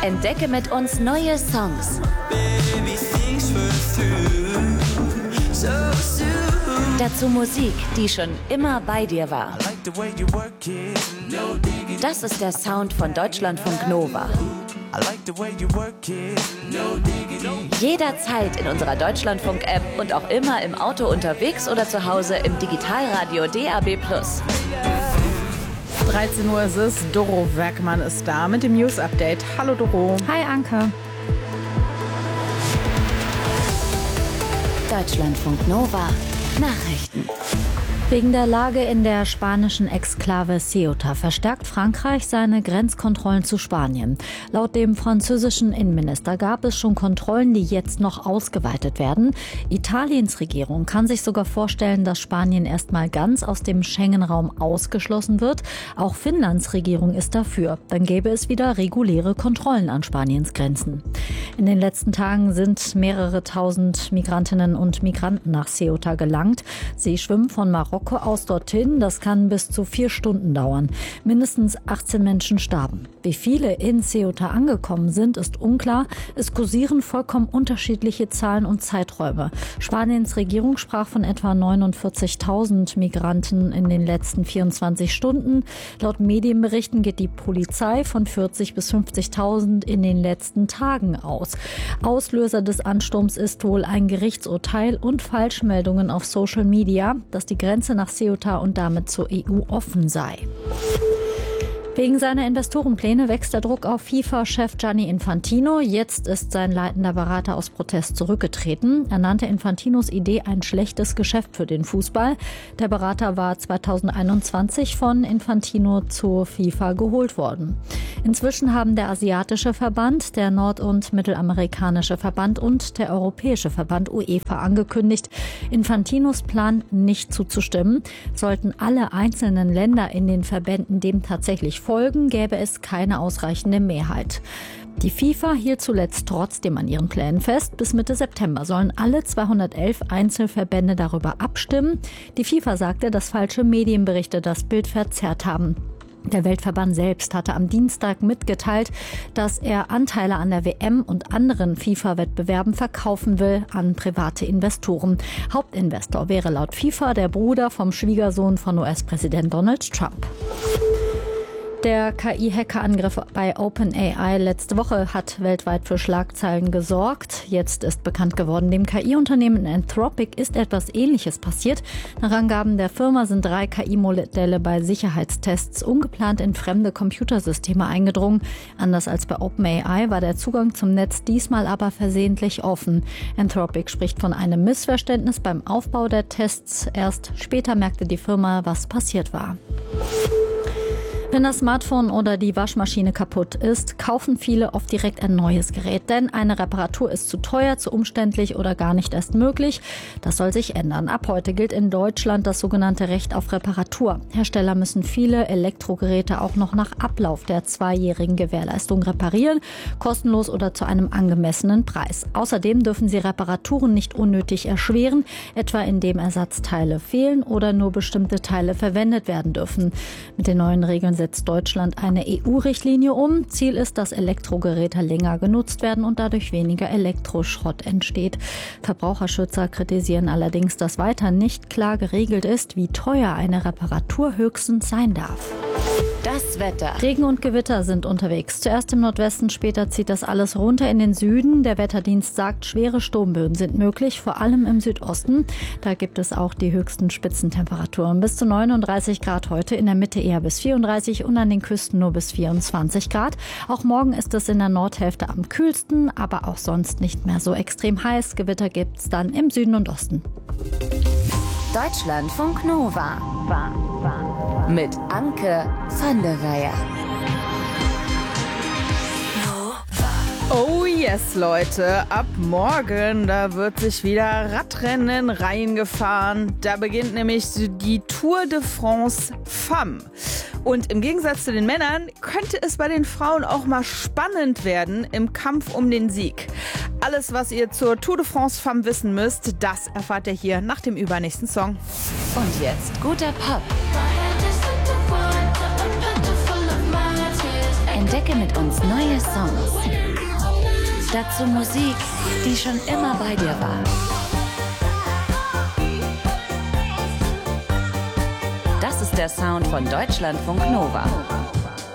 Entdecke mit uns neue Songs. Dazu Musik, die schon immer bei dir war. Das ist der Sound von Deutschlandfunk Nova. Jederzeit in unserer Deutschlandfunk-App und auch immer im Auto unterwegs oder zu Hause im Digitalradio DAB+. 13 Uhr ist es. Doro Werkmann ist da mit dem News-Update. Hallo Doro. Hi Anke. Deutschlandfunk Nova Nachrichten. Wegen der Lage in der spanischen Exklave Ceuta verstärkt Frankreich seine Grenzkontrollen zu Spanien. Laut dem französischen Innenminister gab es schon Kontrollen, die jetzt noch ausgeweitet werden. Italiens Regierung kann sich sogar vorstellen, dass Spanien erstmal ganz aus dem Schengen-Raum ausgeschlossen wird. Auch Finnlands Regierung ist dafür. Dann gäbe es wieder reguläre Kontrollen an Spaniens Grenzen. In den letzten Tagen sind mehrere tausend Migrantinnen und Migranten nach Ceuta gelangt. Sie schwimmen von Marokko aus dorthin. Das kann bis zu 4 Stunden dauern. Mindestens 18 Menschen starben. Wie viele in Ceuta angekommen sind, ist unklar. Es kursieren vollkommen unterschiedliche Zahlen und Zeiträume. Spaniens Regierung sprach von etwa 49.000 Migranten in den letzten 24 Stunden. Laut Medienberichten geht die Polizei von 40.000 bis 50.000 in den letzten Tagen aus. Auslöser des Ansturms ist wohl ein Gerichtsurteil und Falschmeldungen auf Social Media, dass die Grenze nach Ceuta und damit zur EU offen sei. Wegen seiner Investorenpläne wächst der Druck auf FIFA-Chef Gianni Infantino. Jetzt ist sein leitender Berater aus Protest zurückgetreten. Er nannte Infantinos Idee ein schlechtes Geschäft für den Fußball. Der Berater war 2021 von Infantino zur FIFA geholt worden. Inzwischen haben der asiatische Verband, der nord- und mittelamerikanische Verband und der europäische Verband UEFA angekündigt, Infantinos Plan nicht zuzustimmen. Sollten alle einzelnen Länder in den Verbänden dem tatsächlich folgen, gäbe es keine ausreichende Mehrheit. Die FIFA hielt zuletzt trotzdem an ihren Plänen fest. Bis Mitte September sollen alle 211 Einzelverbände darüber abstimmen. Die FIFA sagte, dass falsche Medienberichte das Bild verzerrt haben. Der Weltverband selbst hatte am Dienstag mitgeteilt, dass er Anteile an der WM und anderen FIFA-Wettbewerben verkaufen will an private Investoren. Hauptinvestor wäre laut FIFA der Bruder vom Schwiegersohn von US-Präsident Donald Trump. Der KI-Hackerangriff bei OpenAI letzte Woche hat weltweit für Schlagzeilen gesorgt. Jetzt ist bekannt geworden, dem KI-Unternehmen Anthropic ist etwas Ähnliches passiert. Nach Angaben der Firma sind 3 KI-Modelle bei Sicherheitstests ungeplant in fremde Computersysteme eingedrungen. Anders als bei OpenAI war der Zugang zum Netz diesmal aber versehentlich offen. Anthropic spricht von einem Missverständnis beim Aufbau der Tests. Erst später merkte die Firma, was passiert war. Wenn das Smartphone oder die Waschmaschine kaputt ist, kaufen viele oft direkt ein neues Gerät, denn eine Reparatur ist zu teuer, zu umständlich oder gar nicht erst möglich. Das soll sich ändern. Ab heute gilt in Deutschland das sogenannte Recht auf Reparatur. Hersteller müssen viele Elektrogeräte auch noch nach Ablauf der 2-jährigen Gewährleistung reparieren, kostenlos oder zu einem angemessenen Preis. Außerdem dürfen sie Reparaturen nicht unnötig erschweren, etwa indem Ersatzteile fehlen oder nur bestimmte Teile verwendet werden dürfen. Mit den neuen Regeln setzt Deutschland eine EU-Richtlinie um. Ziel ist, dass Elektrogeräte länger genutzt werden und dadurch weniger Elektroschrott entsteht. Verbraucherschützer kritisieren allerdings, dass weiter nicht klar geregelt ist, wie teuer eine Reparatur höchstens sein darf. Das Wetter. Regen und Gewitter sind unterwegs. Zuerst im Nordwesten, später zieht das alles runter in den Süden. Der Wetterdienst sagt, schwere Sturmböen sind möglich, vor allem im Südosten. Da gibt es auch die höchsten Spitzentemperaturen. Bis zu 39 Grad heute, in der Mitte eher bis 34 und an den Küsten nur bis 24 Grad. Auch morgen ist es in der Nordhälfte am kühlsten, aber auch sonst nicht mehr so extrem heiß. Gewitter gibt es dann im Süden und Osten. Deutschlandfunk Nova. Mit Anke van der Weyer. Oh yes, Leute, ab morgen, da wird sich wieder Radrennen reingefahren. Da beginnt nämlich die Tour de France Femme. Und im Gegensatz zu den Männern könnte es bei den Frauen auch mal spannend werden im Kampf um den Sieg. Alles, was ihr zur Tour de France Femme wissen müsst, das erfahrt ihr hier nach dem übernächsten Song. Und jetzt guter Pop. Entdecke mit uns neue Songs. Dazu Musik, die schon immer bei dir war. Das ist der Sound von Deutschlandfunk Nova.